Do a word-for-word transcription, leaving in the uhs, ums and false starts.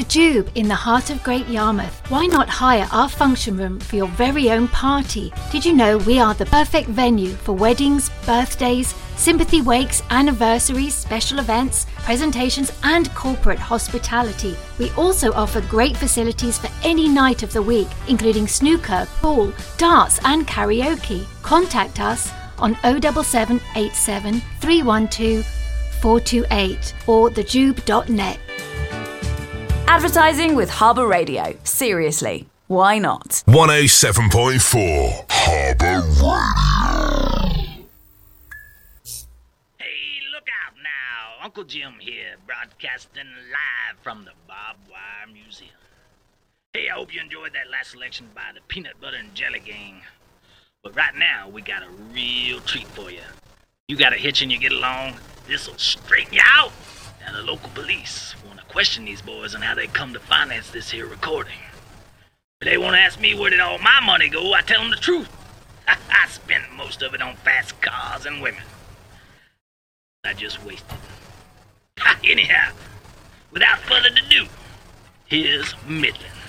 The Jube in the heart of Great Yarmouth. Why not hire our function room for your very own party? Did you know we are the perfect venue for weddings, birthdays, sympathy wakes, anniversaries, special events, presentations and corporate hospitality? We also offer great facilities for any night of the week, including snooker, pool, darts and karaoke. Contact us on oh seven seven eight seven, three one two, four two eight or the jube dot net. Advertising with Harbour Radio. Seriously, why not? one oh seven point four Harbour Radio. Hey, look out now. Uncle Jim here, broadcasting live from the Barbed Wire Museum. Hey, I hope you enjoyed that last selection by the Peanut Butter and Jelly Gang. But right now, we got a real treat for you. You got a hitch and you get along, this'll straighten you out. Now the local police want to question these boys on how they come to finance this here recording. But they want to ask me where did all my money go, I tell them the truth. I spent most of it on fast cars and women. I just wasted. Anyhow, without further ado, here's Midland.